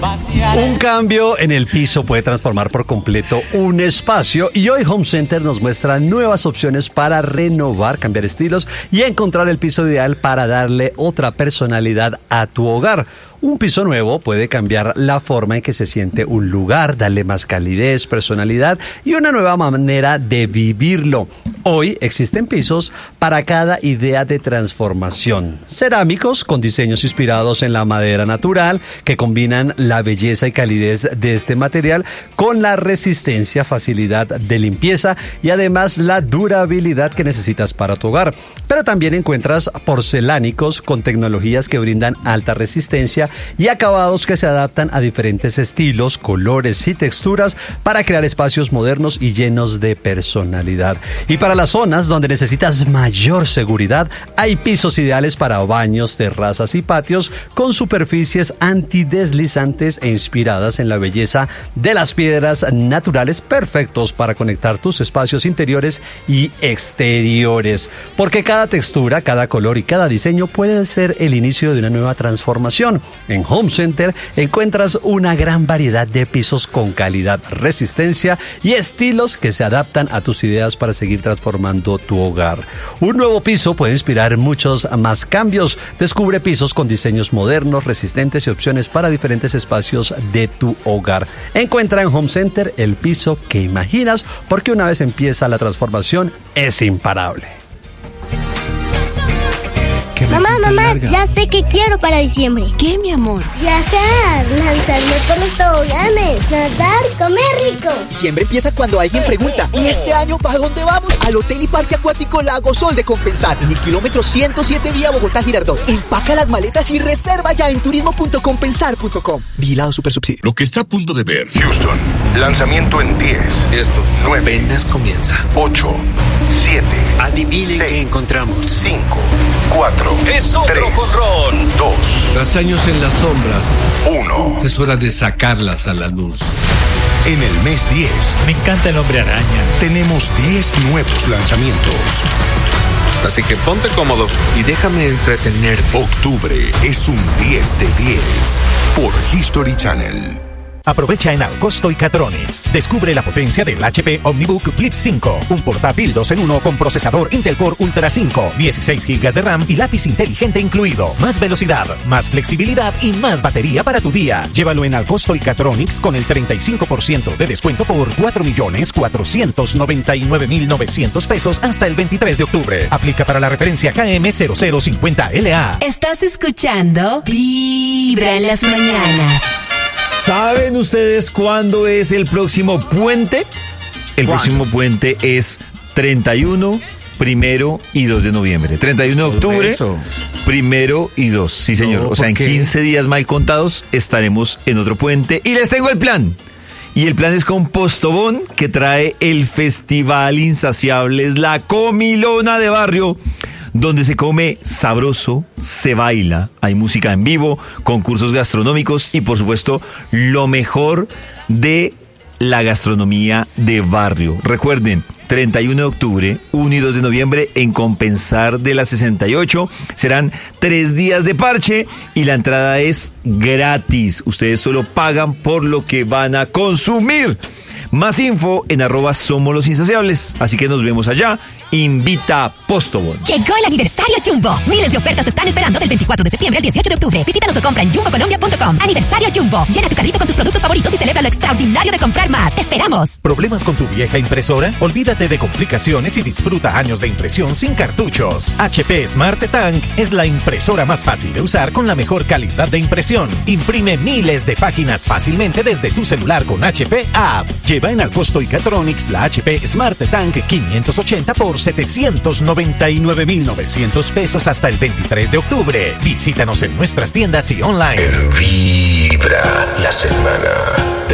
Un cambio en el piso puede transformar por completo un espacio y hoy Home Center nos muestra nuevas opciones para renovar, cambiar estilos y encontrar el piso ideal para darle otra personalidad a tu hogar. Un piso nuevo puede cambiar la forma en que se siente un lugar, darle más calidez, personalidad y una nueva manera de vivirlo. Hoy existen pisos para cada idea de transformación. Cerámicos con diseños inspirados en la madera natural que combinan la belleza y calidez de este material con la resistencia, facilidad de limpieza y además la durabilidad que necesitas para tu hogar. Pero también encuentras porcelánicos con tecnologías que brindan alta resistencia y acabados que se adaptan a diferentes estilos, colores y texturas para crear espacios modernos y llenos de personalidad. Y para las zonas donde necesitas mayor seguridad, hay pisos ideales para baños, terrazas y patios con superficies antideslizantes e inspiradas en la belleza de las piedras naturales, perfectos para conectar tus espacios interiores y exteriores. Porque cada textura, cada color y cada diseño puede ser el inicio de una nueva transformación. En Home Center encuentras una gran variedad de pisos con calidad, resistencia y estilos que se adaptan a tus ideas para seguir transformando tu hogar. Un nuevo piso puede inspirar muchos más cambios. Descubre pisos con diseños modernos, resistentes y opciones para diferentes espacios de tu hogar. Encuentra en Home Center el piso que imaginas, porque una vez empieza la transformación es imparable. Mamá, ya sé qué quiero para diciembre. ¿Qué, mi amor? Viajar, lanzarme por los toboganes, nadar, comer rico. Diciembre empieza cuando alguien pregunta: ¿y este año para dónde vamos? Al Hotel y Parque Acuático Lago Sol de Compensar, en el kilómetro 107 vía Bogotá-Girardot. Empaca las maletas y reserva ya en turismo.compensar.com. Vigilado Supersubsidio. Lo que está a punto de ver. Houston, lanzamiento en 10. Esto 9, apenas comienza. 8, 7. Adivinen 6, qué encontramos. 5, 4. Es otro 3, jonrón. 2. Tras años en las sombras, 1. es hora de sacarlas a la luz. En el mes 10, me encanta el Hombre Araña. tenemos 10 nuevos lanzamientos. Así que ponte cómodo y déjame entretenerte. Octubre es un 10 de 10 por History Channel. Aprovecha en Alcosto y Catronics. Descubre la potencia del HP OmniBook Flip 5. Un portátil 2 en 1 con procesador Intel Core Ultra 5, 16 GB de RAM y lápiz inteligente incluido. Más velocidad, más flexibilidad y más batería para tu día. Llévalo en Alcosto y Catronics con el 35% de descuento por 4.499.900 pesos hasta el 23 de octubre. Aplica para la referencia KM0050LA. Estás escuchando Vibra en las mañanas. ¿Saben ustedes cuándo es el próximo puente? El próximo puente es 31, 1 y 2 de noviembre. 31 de octubre, 1 y 2. Sí, señor. O sea, en 15 días mal contados estaremos en otro puente. Y les tengo el plan. Y el plan es con Postobón, que trae el Festival Insaciables, la comilona de barrio, donde se come sabroso, se baila, hay música en vivo, concursos gastronómicos y por supuesto lo mejor de la gastronomía de barrio. Recuerden, 31 de octubre, 1 y 2 de noviembre en Compensar de la 68. Serán 3 días de parche y la entrada es gratis. Ustedes solo pagan por lo que van a consumir. Más info en @SomosLosInsaciables. Así que nos vemos allá. Invita a Postobón. Llegó el aniversario Jumbo. Miles de ofertas te están esperando del 24 de septiembre al 18 de octubre. Visítanos o compra en jumbocolombia.com. Aniversario Jumbo. Llena tu carrito con tus productos favoritos y celebra lo extraordinario de comprar más. ¡Te esperamos! ¿Problemas con tu vieja impresora? Olvídate de complicaciones y disfruta años de impresión sin cartuchos. HP Smart Tank es la impresora más fácil de usar con la mejor calidad de impresión. Imprime miles de páginas fácilmente desde tu celular con HP App. Lleva en Alcosto y Catronics la HP Smart Tank 580 por 799.900 pesos hasta el 23 de octubre. Visítanos en nuestras tiendas y online. Vibra la semana.